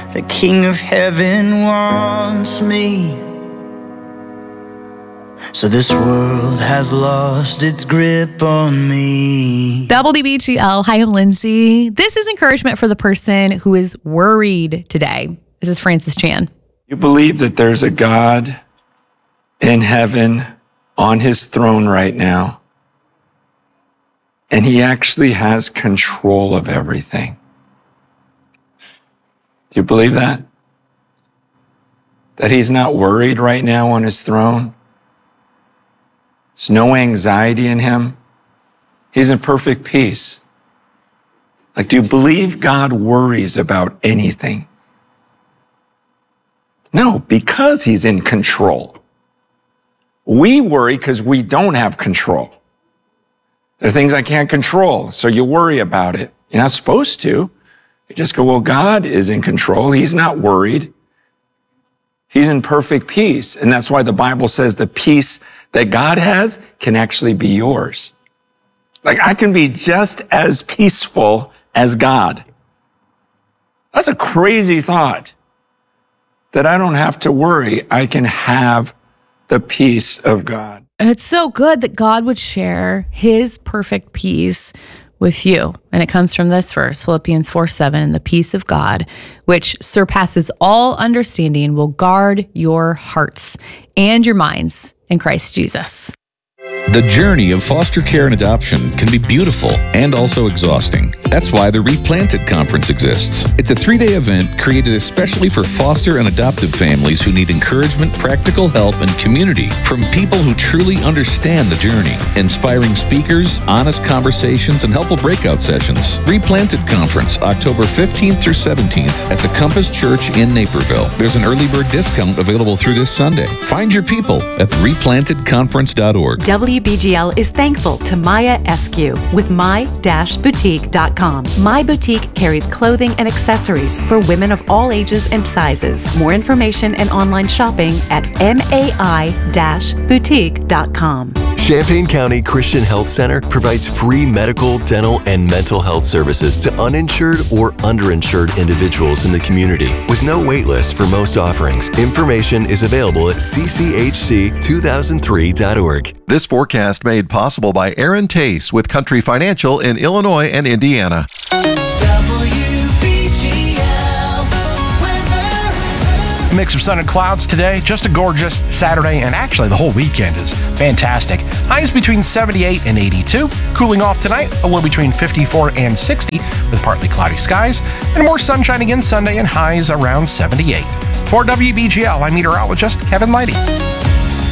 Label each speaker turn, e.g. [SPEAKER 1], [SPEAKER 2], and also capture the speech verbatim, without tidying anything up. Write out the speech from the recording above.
[SPEAKER 1] The King of Heaven wants me. So this world has lost its grip on me.
[SPEAKER 2] W B G L, hi, I'm Lindsay. This is encouragement for the person who is worried today. This is Francis Chan.
[SPEAKER 3] You believe that there's a God in heaven on his throne right now, and he actually has control of everything. Do you believe that? That he's not worried right now on his throne? There's no anxiety in him. He's in perfect peace. Like, do you believe God worries about anything? No, because he's in control. We worry because we don't have control. There are things I can't control, so you worry about it. You're not supposed to. You just go, well, God is in control. He's not worried. He's in perfect peace. And that's why the Bible says the peace that God has can actually be yours. Like, I can be just as peaceful as God. That's a crazy thought, that I don't have to worry. I can have the peace of God.
[SPEAKER 2] It's so good that God would share his perfect peace with you. And it comes from this verse, Philippians four seven, the peace of God, which surpasses all understanding, will guard your hearts and your minds in Christ Jesus.
[SPEAKER 4] The journey of foster care and adoption can be beautiful and also exhausting. That's why the Replanted Conference exists. It's a three-day event created especially for foster and adoptive families who need encouragement, practical help, and community from people who truly understand the journey. Inspiring speakers, honest conversations, and helpful breakout sessions. Replanted Conference, October fifteenth through seventeenth at the Compass Church in Naperville. There's an early bird discount available through this Sunday. Find your people at replanted conference dot org.
[SPEAKER 5] W B G L is thankful to Maya Eskew with my dash boutique dot com. My Boutique carries clothing and accessories for women of all ages and sizes. More information and online shopping at mai dash boutique dot com.
[SPEAKER 6] Champaign County Christian Health Center provides free medical, dental, and mental health services to uninsured or underinsured individuals in the community with no wait list for most offerings. Information is available at c c h c two thousand three dot org.
[SPEAKER 7] This forecast made possible by Aaron Tace with Country Financial in Illinois and Indiana.
[SPEAKER 8] A mix of sun and clouds today. Just a gorgeous Saturday, and actually the whole weekend is fantastic. Highs between seventy-eight and eighty-two. Cooling off tonight, a low between fifty-four and sixty with partly cloudy skies, and more sunshine again Sunday and highs around seventy-eight. For W B G L, I'm meteorologist Kevin Lighty.